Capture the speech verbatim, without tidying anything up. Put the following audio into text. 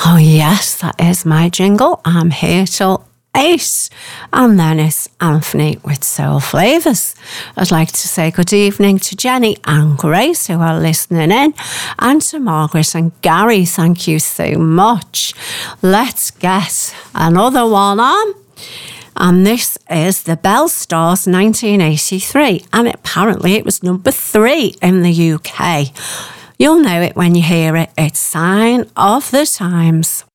Oh yes, that is my jingle. I'm here till eight. And then it's Anthony with Soul Flavours. I'd like to say good evening to Jenny and Grace who are listening in, and to Margaret and Gary. Thank you so much. Let's get another one on. And this is the Bell Stars nineteen eighty-three, and apparently it was number three in the U K. You'll know it when you hear it. It's Sign of the Times.